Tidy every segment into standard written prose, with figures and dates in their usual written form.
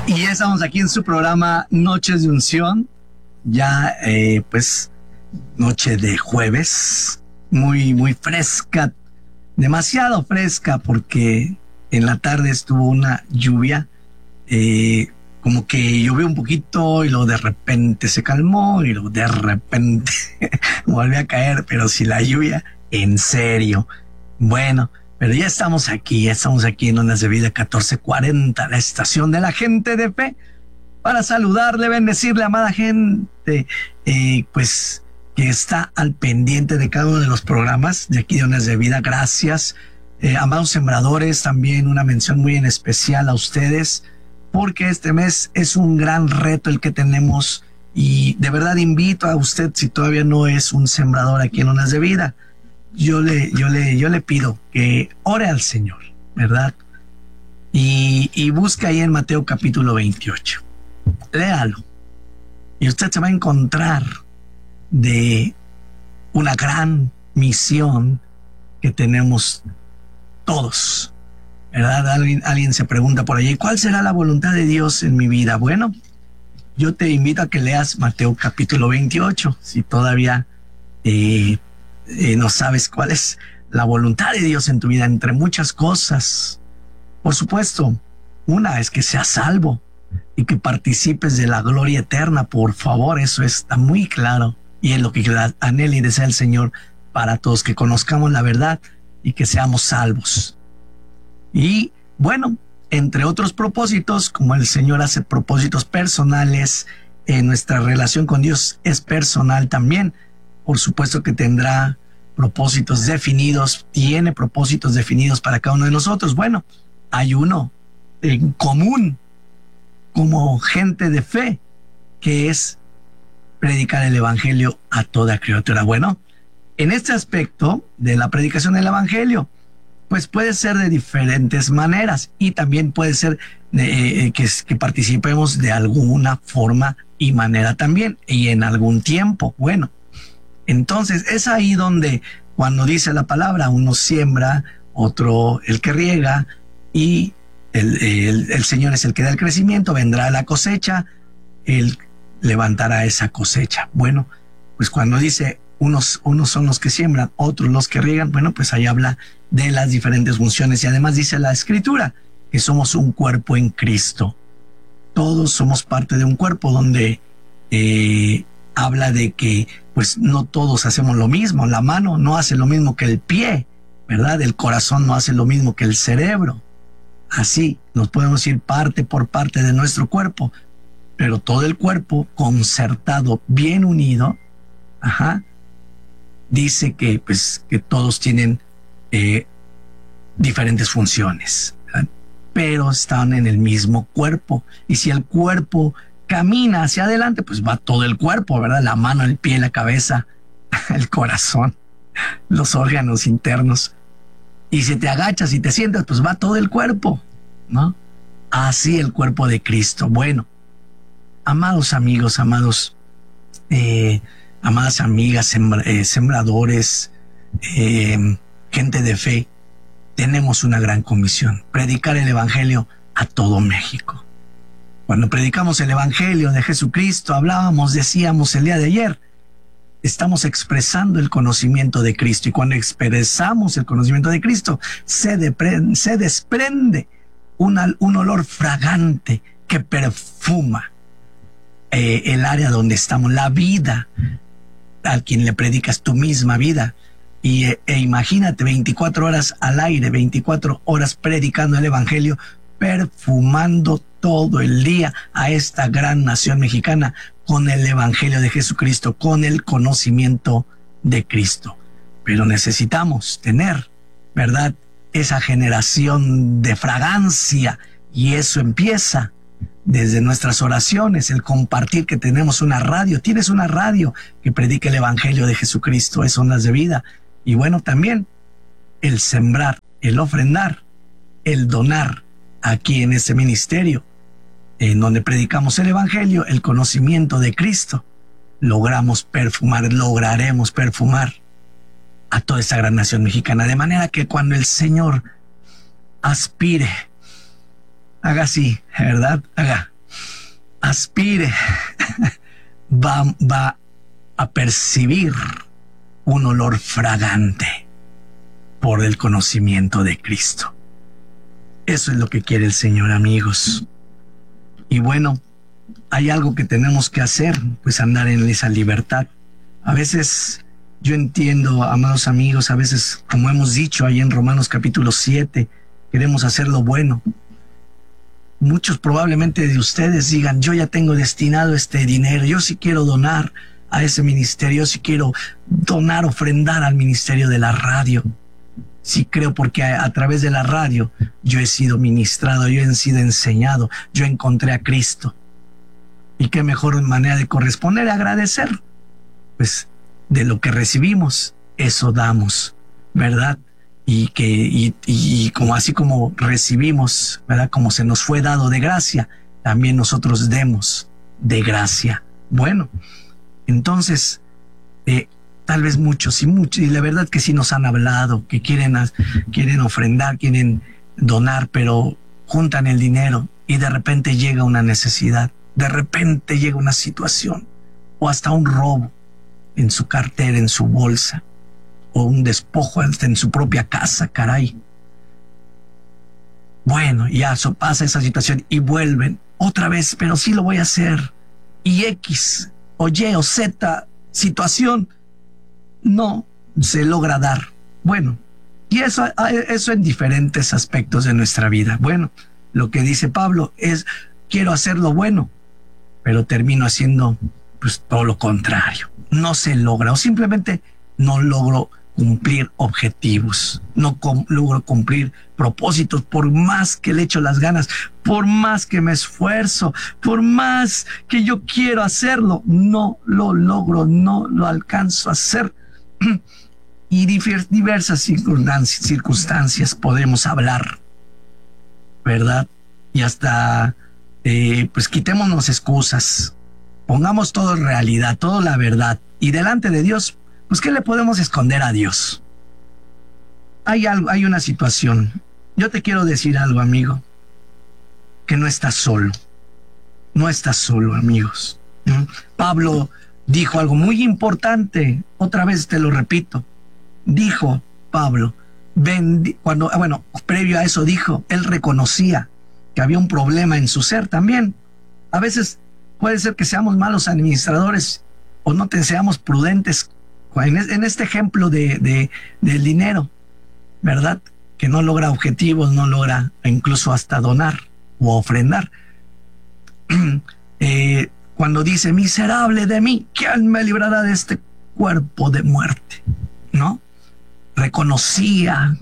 Y ya estamos aquí en su programa Noches de Unción, ya pues noche de jueves, muy fresca, demasiado fresca porque en la tarde estuvo una lluvia, como que llovió un poquito y luego de repente se calmó y luego de repente volvió a caer, pero si la lluvia, en serio. Bueno, pero ya estamos aquí en Ondas de Vida 1440, la estación de la gente de fe, para saludarle, bendecirle, amada gente, pues que está al pendiente de cada uno de los programas de aquí de Ondas de Vida. Gracias, amados sembradores, también una mención muy en especial a ustedes, porque este mes es un gran reto el que tenemos y de verdad invito a usted, si todavía no es un sembrador aquí en Ondas de Vida, yo le pido que ore al Señor, ¿verdad? Y busca ahí en Mateo capítulo 28. Léalo. Y usted se va a encontrar de una gran misión que tenemos todos, ¿verdad? Alguien se pregunta por allí, ¿cuál será la voluntad de Dios en mi vida? Bueno, yo te invito a que leas Mateo capítulo 28, si todavía no sabes cuál es la voluntad de Dios en tu vida, entre muchas cosas. Por supuesto, una es que seas salvo y que participes de la gloria eterna, por favor, eso está muy claro y es lo que anhela y desea el Señor para todos, que conozcamos la verdad y que seamos salvos. Y bueno, entre otros propósitos, como el Señor hace propósitos personales, nuestra relación con Dios es personal también. Por supuesto que tendrá propósitos definidos, tiene propósitos definidos para cada uno de nosotros. Bueno, hay uno en común como gente de fe, que es predicar el evangelio a toda criatura. Bueno, en este aspecto de la predicación del evangelio, pues puede ser de diferentes maneras y también puede ser que participemos de alguna forma y manera también y en algún tiempo. Bueno, entonces es ahí donde cuando dice la palabra, uno siembra, otro el que riega y el Señor es el que da el crecimiento, vendrá la cosecha, Él levantará esa cosecha. Bueno, pues cuando dice unos son los que siembran, otros los que riegan, bueno, pues ahí habla de las diferentes funciones y además dice la Escritura que somos un cuerpo en Cristo. Todos somos parte de un cuerpo donde habla de que pues no todos hacemos lo mismo. La mano no hace lo mismo que el pie, ¿verdad? El corazón no hace lo mismo que el cerebro. Así nos podemos ir parte por parte de nuestro cuerpo, pero todo el cuerpo concertado, bien unido, dice que pues que todos tienen diferentes funciones, ¿verdad? Pero están en el mismo cuerpo. Y si el cuerpo camina hacia adelante, pues va todo el cuerpo, ¿verdad? La mano, el pie, la cabeza, el corazón, los órganos internos. Y si te agachas y te sientas, pues va todo el cuerpo, ¿no? Así el cuerpo de Cristo. Bueno, amados amigos, amadas amigas, sembradores, gente de fe, tenemos una gran comisión: predicar el evangelio a todo México. Cuando predicamos el evangelio de Jesucristo, decíamos el día de ayer, estamos expresando el conocimiento de Cristo. Y cuando expresamos el conocimiento de Cristo, se desprende un olor fragante que perfuma el área donde estamos, la vida a quien le predicas, tu misma vida. E imagínate 24 horas al aire, 24 horas predicando el evangelio, perfumando todo el día a esta gran nación mexicana con el evangelio de Jesucristo, con el conocimiento de Cristo. Pero necesitamos tener, ¿verdad?, esa generación de fragancia, y eso empieza desde nuestras oraciones, el compartir que tenemos una radio. Tienes una radio que predica el evangelio de Jesucristo, es Ondas de Vida. Y bueno, también el sembrar, el ofrendar, el donar aquí en este ministerio, en donde predicamos el evangelio, el conocimiento de Cristo. Lograremos perfumar a toda esta gran nación mexicana, de manera que cuando el Señor aspire, haga así, ¿verdad? Haga aspire, va a percibir un olor fragante por el conocimiento de Cristo. Eso es lo que quiere el Señor, amigos. Y bueno, hay algo que tenemos que hacer, pues andar en esa libertad. A veces yo entiendo, amados amigos, a veces, como hemos dicho ahí en Romanos capítulo 7, queremos hacer lo bueno. Muchos probablemente de ustedes digan, yo ya tengo destinado este dinero, yo sí quiero donar a ese ministerio, yo sí quiero donar, ofrendar al ministerio de la radio. Sí creo, porque a través de la radio yo he sido ministrado, yo he sido enseñado, yo encontré a Cristo. Y qué mejor manera de corresponder, agradecer. Pues de lo que recibimos, eso damos, ¿verdad? Y como así como recibimos, ¿verdad? Como se nos fue dado de gracia, también nosotros demos de gracia. Bueno, entonces, tal vez muchos, y la verdad que sí nos han hablado, que quieren ofrendar, quieren donar, pero juntan el dinero y de repente llega una necesidad, de repente llega una situación, o hasta un robo en su cartera, en su bolsa, o un despojo hasta en su propia casa, caray. Bueno, ya pasa esa situación y vuelven otra vez, pero sí lo voy a hacer. Y X o Y o Z situación no se logra dar. Bueno, y eso en diferentes aspectos de nuestra vida. Bueno, lo que dice Pablo es, quiero hacer lo bueno, pero termino haciendo pues todo lo contrario. No se logra, o simplemente no logro cumplir objetivos, no logro cumplir propósitos, por más que le echo las ganas, por más que me esfuerzo, por más que yo quiero hacerlo, no lo logro, no lo alcanzo a hacer. Y diversas circunstancias podemos hablar, ¿verdad? Y hasta, pues quitémonos excusas, pongamos todo en realidad, todo la verdad, y delante de Dios, pues ¿qué le podemos esconder a Dios? Hay una situación. Yo te quiero decir algo, amigo, que no estás solo. No estás solo, amigos. Pablo dijo algo muy importante. Otra vez te lo repito. Dijo Pablo, previo a eso dijo, él reconocía que había un problema en su ser también. A veces puede ser que seamos malos administradores o no seamos prudentes en este ejemplo del dinero, ¿verdad? Que no logra objetivos, no logra incluso hasta donar o ofrendar. Cuando dice, miserable de mí, ¿quién me librará de este cuerpo de muerte? ¿No? Reconocía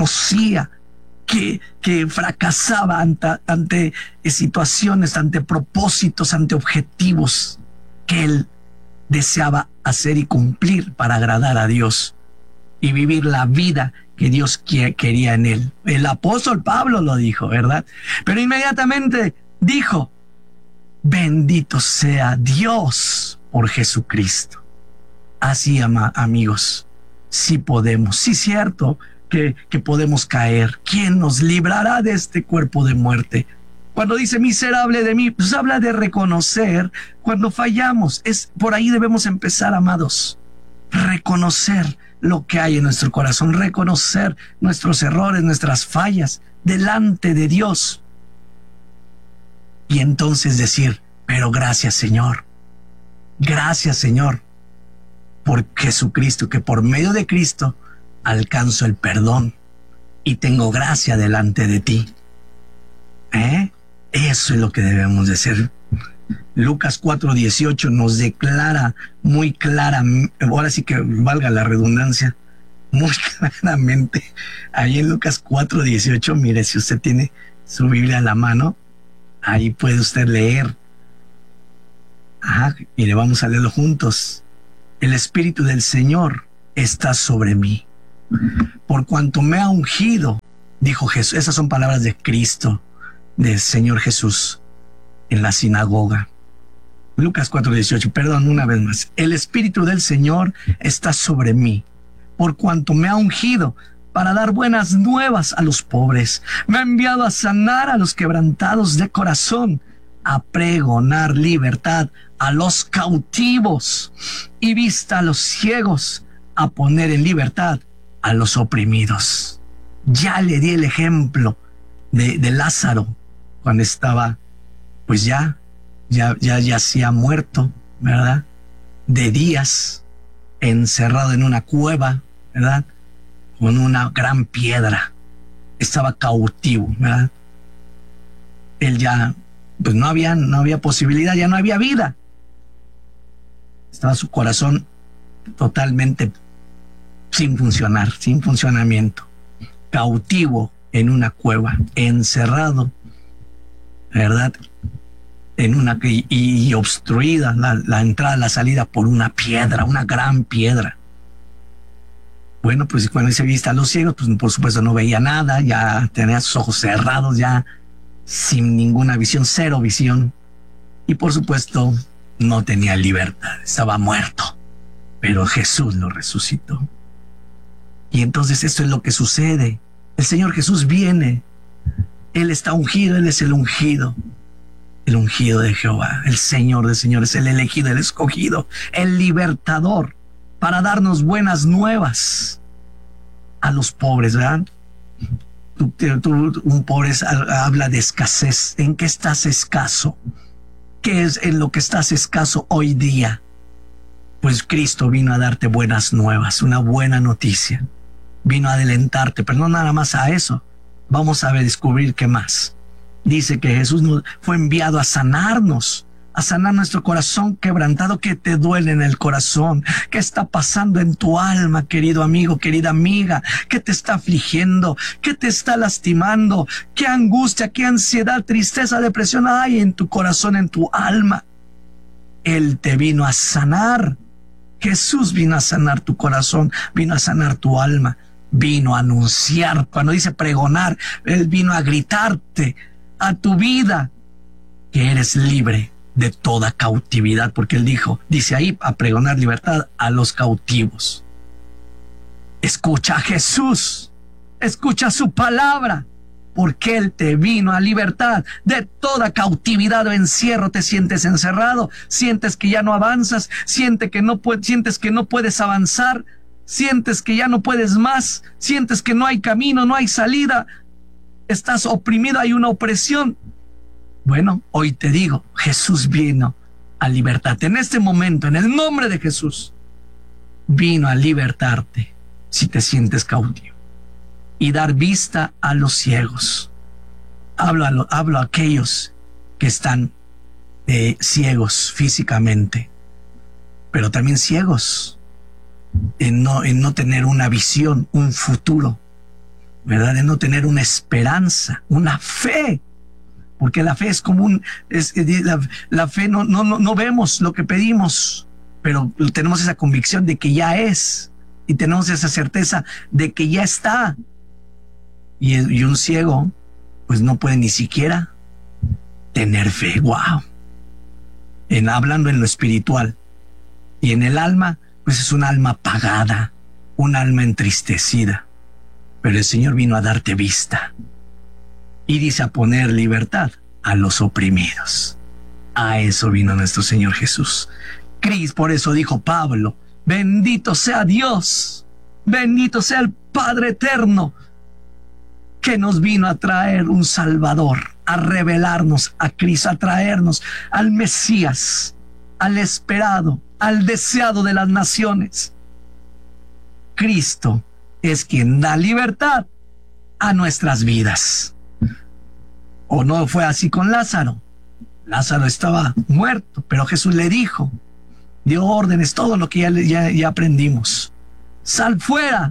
que fracasaba ante situaciones, ante propósitos, ante objetivos que él deseaba hacer y cumplir para agradar a Dios y vivir la vida que Dios quería en él. El apóstol Pablo lo dijo, ¿verdad? Pero inmediatamente dijo, bendito sea Dios por Jesucristo. Así, amigos, sí podemos, sí es cierto que podemos caer. ¿Quién nos librará de este cuerpo de muerte? Cuando dice miserable de mí, pues habla de reconocer cuando fallamos. Por ahí debemos empezar, amados. Reconocer lo que hay en nuestro corazón, reconocer nuestros errores, nuestras fallas delante de Dios. Y entonces decir, pero gracias, Señor. Gracias, Señor, por Jesucristo, que por medio de Cristo alcanzo el perdón y tengo gracia delante de ti. Eso es lo que debemos de hacer. Lucas 4:18 nos declara muy clara, ahora sí que valga la redundancia, muy claramente, ahí en Lucas 4:18, mire, si usted tiene su Biblia a la mano, ahí puede usted leer. Mire, vamos a leerlo juntos. El Espíritu del Señor está sobre mí, por cuanto me ha ungido, dijo Jesús. Esas son palabras de Cristo, del Señor Jesús, en la sinagoga. Lucas 4:18, perdón, una vez más. El Espíritu del Señor está sobre mí, por cuanto me ha ungido para dar buenas nuevas a los pobres. Me ha enviado a sanar a los quebrantados de corazón, a pregonar libertad a los cautivos y vista a los ciegos, a poner en libertad a los oprimidos. Ya le di el ejemplo de Lázaro cuando estaba, pues ya yacía muerto, ¿verdad? De días, encerrado en una cueva, ¿verdad? Con una gran piedra. Estaba cautivo, ¿verdad? Él ya, pues no había posibilidad, ya no había vida. Estaba su corazón totalmente sin funcionar, sin funcionamiento. Cautivo en una cueva, encerrado, ¿verdad? En una y obstruida la entrada, la salida por una piedra, una gran piedra. Bueno, pues cuando se vista a los ciegos, pues por supuesto no veía nada, ya tenía sus ojos cerrados, ya sin ninguna visión, cero visión. Y por supuesto no tenía libertad, estaba muerto. Pero Jesús lo resucitó. Y entonces esto es lo que sucede. El Señor Jesús viene. Él está ungido, Él es el ungido. El ungido de Jehová, el Señor de señores, el elegido, el escogido, el libertador, para darnos buenas nuevas a los pobres, ¿verdad? Un pobre habla de escasez. ¿En qué estás escaso? ¿Qué es en lo que estás escaso hoy día? Pues Cristo vino a darte buenas nuevas, una buena noticia. Vino a adelantarte, pero no nada más a eso. Vamos a descubrir qué más. Dice que Jesús fue enviado a sanar nuestro corazón quebrantado. Que te duele en el corazón, qué está pasando en tu alma, querido amigo, querida amiga, qué te está afligiendo, qué te está lastimando, qué angustia, qué ansiedad, tristeza, depresión hay en tu corazón, en tu alma. Él te vino a sanar. Jesús vino a sanar tu corazón, vino a sanar tu alma, vino a anunciar. Cuando dice pregonar, Él vino a gritarte a tu vida que eres libre de toda cautividad, porque Él dice ahí, a pregonar libertad a los cautivos. Escucha a Jesús, escucha su palabra, porque Él te vino a libertad de toda cautividad o encierro. Te sientes encerrado, sientes que ya no avanzas, sientes que no puedes avanzar, sientes que ya no puedes más, sientes que no hay camino, no hay salida, estás oprimido, hay una opresión. Bueno, hoy te digo, Jesús vino a libertarte. En este momento, en el nombre de Jesús, vino a libertarte si te sientes cautivo y dar vista a los ciegos. Hablo a aquellos que están ciegos físicamente, pero también ciegos en no tener una visión, un futuro, ¿verdad? En no tener una esperanza, una fe. Porque la fe es como la fe no vemos lo que pedimos, pero tenemos esa convicción de que ya es, y tenemos esa certeza de que ya está. Y un ciego, pues no puede ni siquiera tener fe. ¡Wow! Hablando en lo espiritual. Y en el alma, pues es un alma apagada, un alma entristecida. Pero el Señor vino a darte vista. Y dice a poner libertad a los oprimidos. A eso vino nuestro Señor Jesús. Por eso dijo Pablo, bendito sea Dios, bendito sea el Padre eterno, que nos vino a traer un Salvador, a revelarnos a Cristo, a traernos al Mesías, al esperado, al deseado de las naciones. Cristo es quien da libertad a nuestras vidas. ¿O no fue así con Lázaro? Lázaro estaba muerto, pero Jesús le dijo, dio órdenes, todo lo que ya aprendimos. Sal fuera.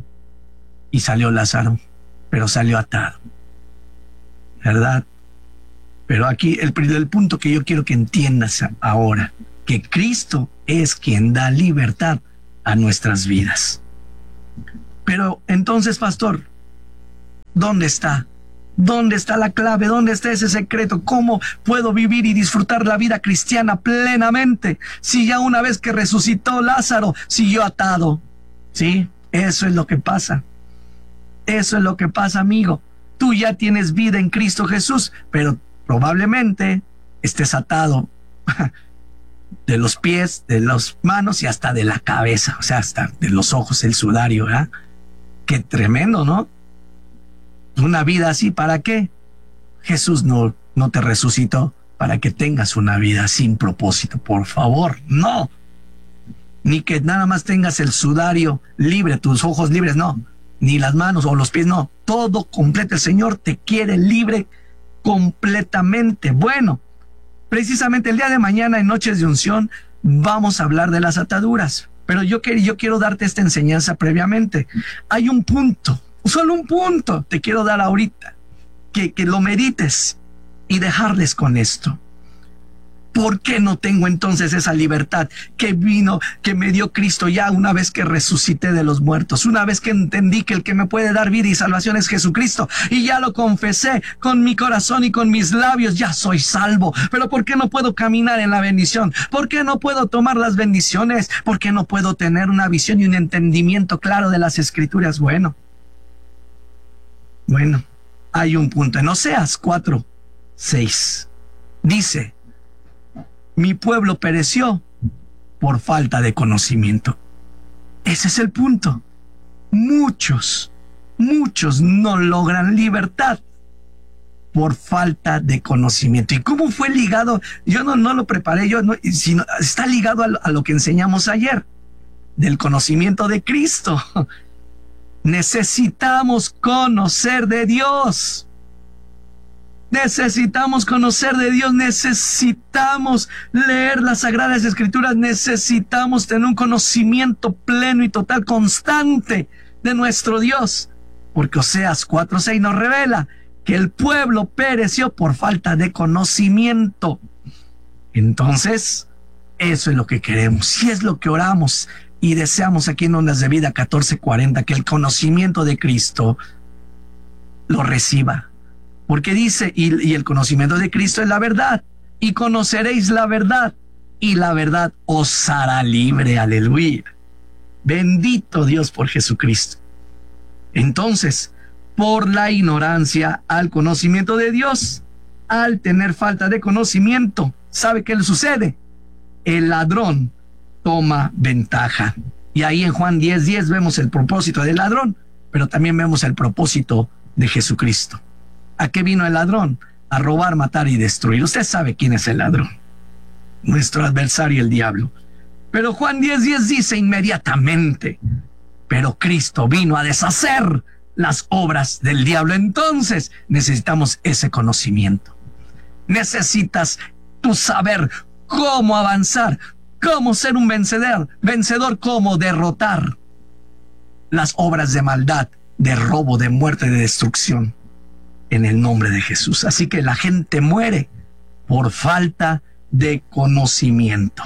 Y salió Lázaro, pero salió atado, ¿verdad? Pero aquí el punto que yo quiero que entiendas ahora, que Cristo es quien da libertad a nuestras vidas. Pero entonces, pastor, ¿dónde está? ¿Dónde está la clave? ¿Dónde está ese secreto? ¿Cómo puedo vivir y disfrutar la vida cristiana plenamente si ya una vez que resucitó Lázaro siguió atado? Sí, eso es lo que pasa. Eso es lo que pasa, amigo. Tú ya tienes vida en Cristo Jesús, pero probablemente estés atado de los pies, de las manos y hasta de la cabeza, o sea, hasta de los ojos, el sudario, ¿verdad? Qué tremendo, ¿no? Una vida así, ¿para qué? Jesús no te resucitó para que tengas una vida sin propósito, por favor, no. Ni que nada más tengas el sudario libre, tus ojos libres, no. Ni las manos o los pies, no. Todo completo. El Señor te quiere libre completamente. Bueno, precisamente el día de mañana en Noches de Unción vamos a hablar de las ataduras. Pero yo quiero darte esta enseñanza previamente. Hay un punto, solo un punto te quiero dar ahorita, que lo medites y dejarles con esto. ¿Por qué no tengo entonces esa libertad que me dio Cristo ya una vez que resucité de los muertos? Una vez que entendí que el que me puede dar vida y salvación es Jesucristo y ya lo confesé con mi corazón y con mis labios, ya soy salvo. Pero ¿por qué no puedo caminar en la bendición? ¿Por qué no puedo tomar las bendiciones? ¿Por qué no puedo tener una visión y un entendimiento claro de las Escrituras? Bueno, hay un punto. En Oseas 4:6 dice: mi pueblo pereció por falta de conocimiento. Ese es el punto. Muchos no logran libertad por falta de conocimiento. ¿Y cómo fue ligado? Yo no lo preparé, sino está ligado a lo que enseñamos ayer, del conocimiento de Cristo. Necesitamos conocer de Dios. Necesitamos conocer de Dios, necesitamos leer las Sagradas Escrituras, necesitamos tener un conocimiento pleno y total, constante de nuestro Dios. Porque Oseas 4:6 nos revela que el pueblo pereció por falta de conocimiento. Entonces, eso es lo que queremos y es lo que oramos y deseamos aquí en Ondas de Vida 1440, que el conocimiento de Cristo lo reciba. Porque dice, y el conocimiento de Cristo es la verdad, y conoceréis la verdad, y la verdad os hará libre. Aleluya. Bendito Dios por Jesucristo. Entonces, por la ignorancia al conocimiento de Dios, al tener falta de conocimiento, ¿sabe qué le sucede? El ladrón toma ventaja. Y ahí en Juan 10:10 vemos el propósito del ladrón, pero también vemos el propósito de Jesucristo. ¿A qué vino el ladrón? A robar, matar y destruir. Usted sabe quién es el ladrón. Nuestro adversario, el diablo. Pero Juan 10:10 dice inmediatamente: pero Cristo vino a deshacer las obras del diablo. Entonces necesitamos ese conocimiento. Necesitas tú saber cómo avanzar, cómo ser un vencedor, cómo derrotar las obras de maldad, de robo, de muerte, de destrucción, en el nombre de Jesús. Así que la gente muere por falta de conocimiento.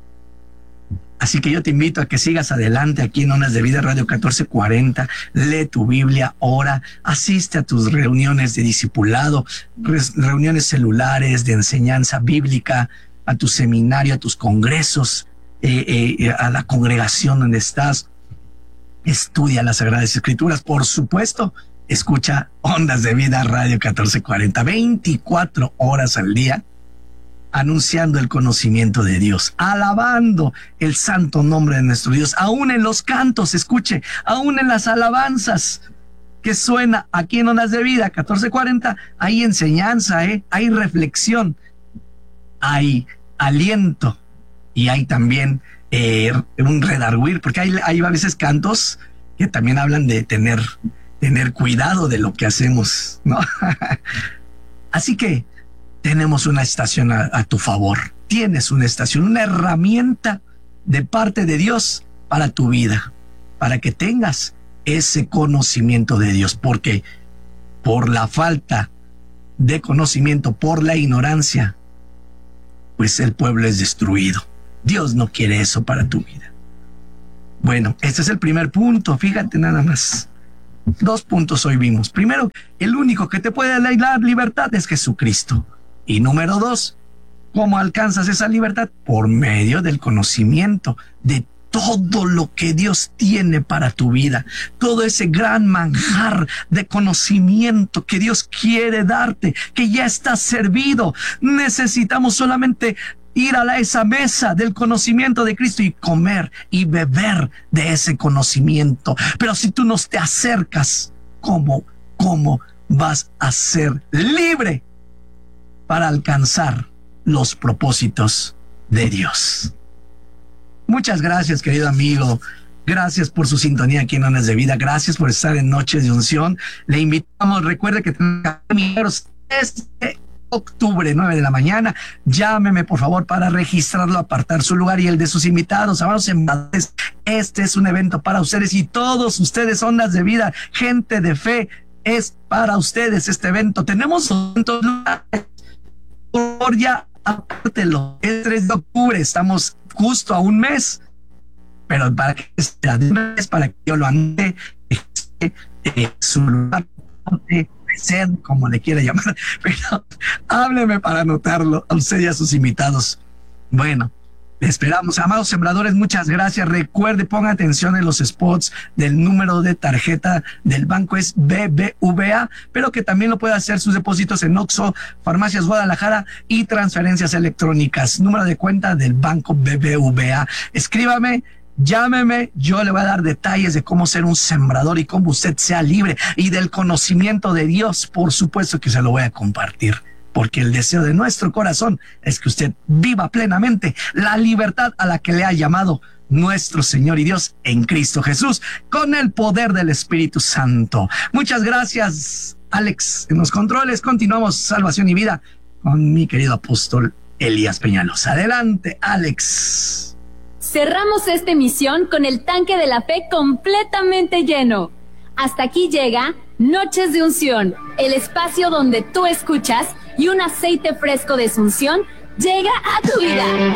Así que yo te invito a que sigas adelante aquí en Ondas de Vida Radio 1440, lee tu Biblia, ora, asiste a tus reuniones de discipulado, reuniones celulares de enseñanza bíblica, a tu seminario, a tus congresos, a la congregación donde estás. Estudia las Sagradas Escrituras, por supuesto. Escucha Ondas de Vida Radio 1440, 24 horas al día, anunciando el conocimiento de Dios, alabando el santo nombre de nuestro Dios, aún en los cantos, escuche, aún en las alabanzas que suena aquí en Ondas de Vida 1440, hay enseñanza, hay reflexión, hay aliento y hay también un redarguir, porque hay a veces cantos que también hablan de tener cuidado de lo que hacemos, ¿no? Así que tenemos una estación a tu favor. Tienes una estación, una herramienta de parte de Dios para tu vida, para que tengas ese conocimiento de Dios, porque por la falta de conocimiento, por la ignorancia, pues el pueblo es destruido. Dios no quiere eso para tu vida. Bueno, este es el primer punto, fíjate nada más. 2 puntos hoy vimos. Primero, el único que te puede dar libertad es Jesucristo. Y número 2, ¿cómo alcanzas esa libertad? Por medio del conocimiento de todo lo que Dios tiene para tu vida, todo ese gran manjar de conocimiento que Dios quiere darte, que ya está servido. Necesitamos solamente ir a esa mesa del conocimiento de Cristo y comer y beber de ese conocimiento. Pero si tú no te acercas, ¿cómo vas a ser libre para alcanzar los propósitos de Dios? Muchas gracias, querido amigo. Gracias por su sintonía aquí en Dones de Vida. Gracias por estar en Noches de Unción. Le invitamos, recuerde que tenemos este octubre, 9 de la mañana. Llámeme, por favor, para registrarlo, apartar su lugar y el de sus invitados. Amados embajadores, este es un evento para ustedes y todos ustedes, Ondas de Vida, gente de fe, es para ustedes este evento. Tenemos 200 lugares. Por ya, apártelo. Es 3 de octubre, estamos justo a un mes. Pero para que sea de un mes, para que yo lo anote, su lugar, como le quiera llamar, pero hábleme para anotarlo a usted y a sus invitados. Bueno, esperamos. Amados sembradores, muchas gracias. Recuerde, ponga atención en los spots del número de tarjeta del banco, es BBVA, pero que también lo puede hacer sus depósitos en Oxxo, Farmacias Guadalajara y transferencias electrónicas. Número de cuenta del banco BBVA. Escríbame, llámeme, yo le voy a dar detalles de cómo ser un sembrador y cómo usted sea libre, y del conocimiento de Dios, por supuesto que se lo voy a compartir, porque el deseo de nuestro corazón es que usted viva plenamente la libertad a la que le ha llamado nuestro Señor y Dios en Cristo Jesús, con el poder del Espíritu Santo. Muchas gracias, Alex. En los controles continuamos Salvación y Vida con mi querido apóstol Elías Peñalosa. Adelante, Alex. Cerramos esta emisión con el tanque de la fe completamente lleno. Hasta aquí llega Noches de Unción, el espacio donde tú escuchas y un aceite fresco de unción llega a tu vida.